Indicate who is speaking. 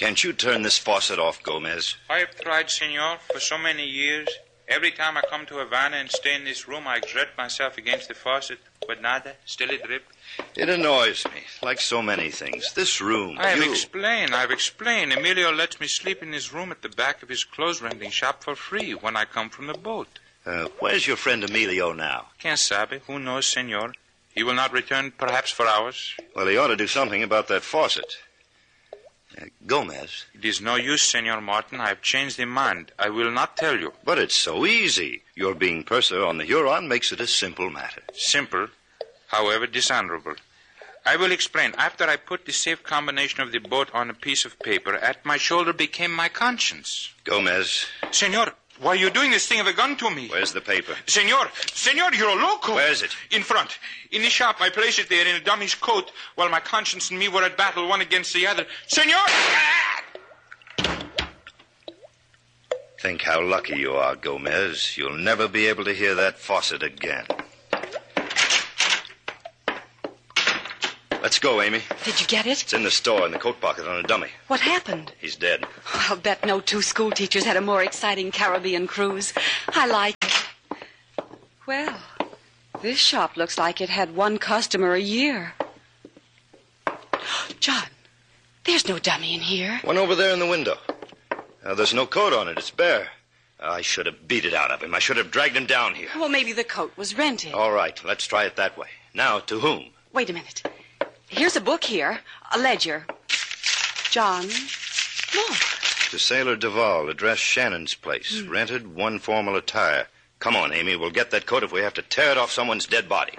Speaker 1: Can't you turn this faucet off, Gomez?
Speaker 2: I have tried, senor, for so many years. Every time I come to Havana and stay in this room, I exert myself against the faucet. But nada, still it drip.
Speaker 1: It annoys me, like so many things. This room,
Speaker 2: I've explained. Emilio lets me sleep in his room at the back of his clothes-renting shop for free when I come from the boat.
Speaker 1: Where's your friend Emilio now?
Speaker 2: Quien sabe? Who knows, senor? He will not return perhaps for hours.
Speaker 1: Well, he ought to do something about that faucet. Gomez.
Speaker 2: It is no use, Senor Martin. I have changed my mind. I will not tell you.
Speaker 1: But it's so easy. Your being purser on the Huron makes it a simple matter.
Speaker 2: Simple, however dishonorable. I will explain. After I put the safe combination of the boat on a piece of paper, at my shoulder became my conscience.
Speaker 1: Gomez.
Speaker 2: Senor, why are you doing this thing of a gun to me?
Speaker 1: Where's the paper?
Speaker 2: Senor, you're a loco.
Speaker 1: Where is it?
Speaker 2: In front. In the shop. I placed it there in a dummy's coat while my conscience and me were at battle one against the other. Senor!
Speaker 1: Think how lucky you are, Gomez. You'll never be able to hear that faucet again. Let's go, Amy.
Speaker 3: Did you get it?
Speaker 1: It's in the store in the coat pocket on a dummy.
Speaker 3: What happened?
Speaker 1: He's dead.
Speaker 3: I'll bet no two school teachers had a more exciting Caribbean cruise. I like it. Well, this shop looks like it had one customer a year. John, there's no dummy in here.
Speaker 1: One over there in the window. There's no coat on it. It's bare. I should have beat it out of him. I should have dragged him down here.
Speaker 3: Well, maybe the coat was rented.
Speaker 1: All right, let's try it that way. Now, to whom?
Speaker 3: Wait a minute. Here's a book here, a ledger. John, look.
Speaker 1: To Sailor Duval, address Shannon's place. Rented, one formal attire. Come on, Amy, we'll get that coat if we have to tear it off someone's dead body.